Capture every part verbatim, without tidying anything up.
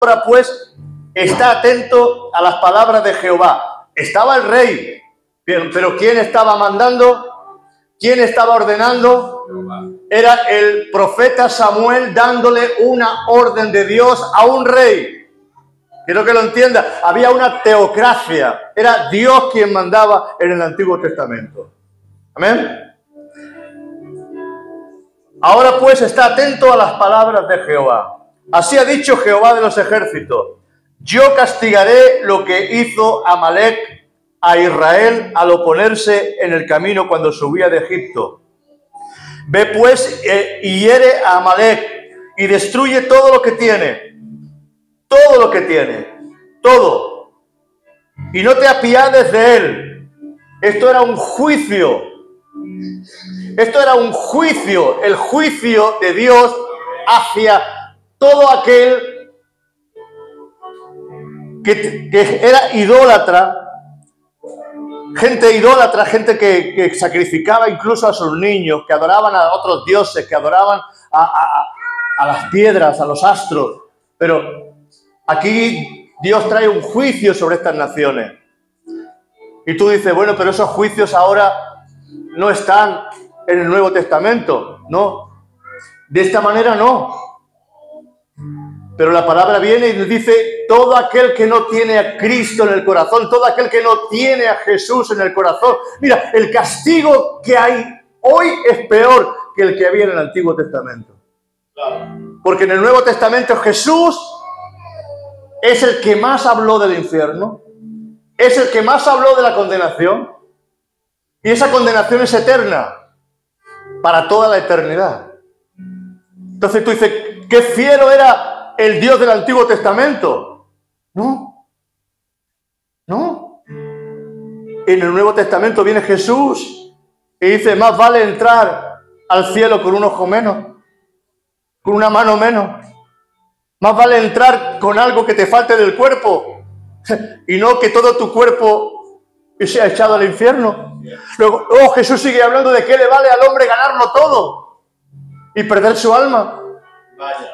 Ahora pues, está atento a las palabras de Jehová. Estaba el rey, pero ¿quién estaba mandando? ¿Quién estaba ordenando? Era el profeta Samuel dándole una orden de Dios a un rey. Quiero que lo entienda. Había una teocracia. Era Dios quien mandaba en el Antiguo Testamento. Amén. Ahora pues está atento a las palabras de Jehová. Así ha dicho Jehová de los ejércitos: yo castigaré lo que hizo Amalec a Israel al oponerse en el camino cuando subía de Egipto. Ve pues eh, y hiere a Amalec y destruye todo lo que tiene. Todo lo que tiene. Todo. Y no te apiades de él. Esto era un juicio. Esto era un juicio. El juicio de Dios hacia todo aquel que, que era idólatra. Gente idólatra, gente que, que sacrificaba incluso a sus niños, que adoraban a otros dioses, que adoraban a, a, a las piedras, a los astros. Pero aquí Dios trae un juicio sobre estas naciones. Y tú dices, bueno, pero esos juicios ahora no están en el Nuevo Testamento. No, de esta manera no. Pero la palabra viene y nos dice, todo aquel que no tiene a Cristo en el corazón, todo aquel que no tiene a Jesús en el corazón. Mira, el castigo que hay hoy es peor que el que había en el Antiguo Testamento. Porque en el Nuevo Testamento Jesús es el que más habló del infierno, es el que más habló de la condenación, y esa condenación es eterna, para toda la eternidad. Entonces tú dices, qué fiero era el Dios del Antiguo Testamento. No, no. En el Nuevo Testamento viene Jesús y dice, más vale entrar al cielo con un ojo menos, con una mano menos. Más vale entrar con algo que te falte del cuerpo y no que todo tu cuerpo sea echado al infierno. Luego, oh, Jesús sigue hablando de qué le vale al hombre ganarlo todo y perder su alma. Vaya.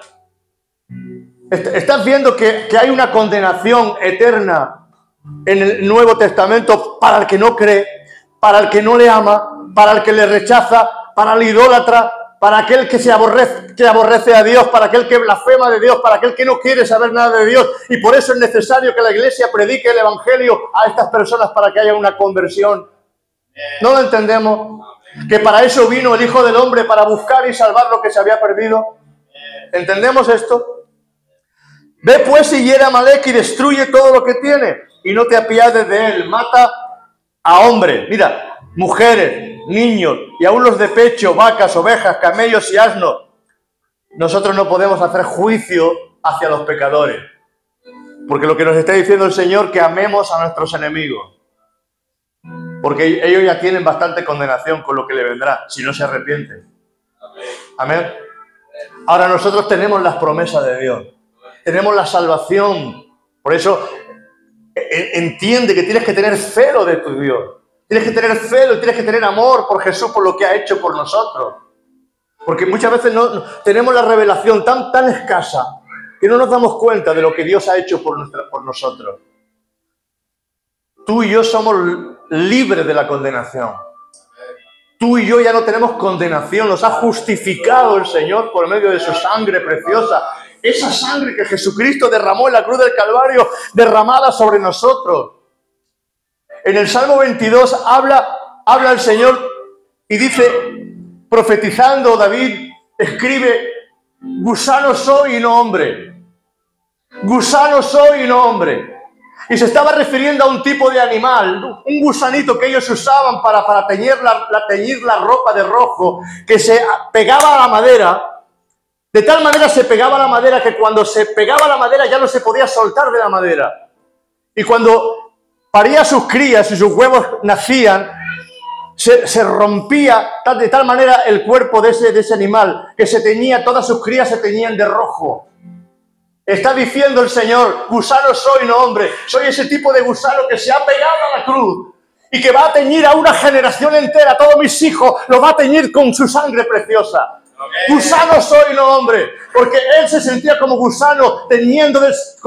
Estás viendo que, que hay una condenación eterna en el Nuevo Testamento para el que no cree, para el que no le ama, para el que le rechaza, para el idólatra, para aquel que se aborrece, que aborrece a Dios, para aquel que blasfema de Dios, para aquel que no quiere saber nada de Dios. Y por eso es necesario que la iglesia predique el evangelio a estas personas para que haya una conversión. ¿No lo entendemos? Que para eso vino el Hijo del Hombre, para buscar y salvar lo que se había perdido. ¿Entendemos esto? Ve pues y hiere a Amalec y destruye todo lo que tiene, y no te apiades de él. Mata a hombres, mira, mujeres, niños, y aún los de pecho, vacas, ovejas, camellos y asnos. Nosotros no podemos hacer juicio hacia los pecadores, porque lo que nos está diciendo el Señor, que amemos a nuestros enemigos, porque ellos ya tienen bastante condenación con lo que le vendrá, si no se arrepienten. Amén. Ahora nosotros tenemos las promesas de Dios. Tenemos la salvación. Por eso entiende que tienes que tener celo de tu Dios. Tienes que tener celo y tienes que tener amor por Jesús, por lo que ha hecho por nosotros. Porque muchas veces no, no, tenemos la revelación tan, tan escasa que no nos damos cuenta de lo que Dios ha hecho por, nuestra, por nosotros. Tú y yo somos libres de la condenación. Tú y yo ya no tenemos condenación. Nos ha justificado el Señor por medio de su sangre preciosa. Esa sangre que Jesucristo derramó en la cruz del Calvario, derramada sobre nosotros. En el Salmo veintidós habla, habla el Señor y dice, profetizando, David escribe, gusano soy y no hombre. Gusano soy y no hombre. Y se estaba refiriendo a un tipo de animal, un gusanito que ellos usaban para, para teñir, la, la, teñir la ropa de rojo, que se pegaba a la madera. De tal manera se pegaba a la madera que cuando se pegaba a la madera ya no se podía soltar de la madera. Y cuando paría sus crías y sus huevos nacían, se, se rompía de tal manera el cuerpo de ese, de ese animal que se teñía, todas sus crías se teñían de rojo. Está diciendo el Señor, gusano soy, no hombre. Soy ese tipo de gusano que se ha pegado a la cruz y que va a teñir a una generación entera. Todos mis hijos los va a teñir con su sangre preciosa. Gusano soy, no hombre. Porque él se sentía como gusano, teniendo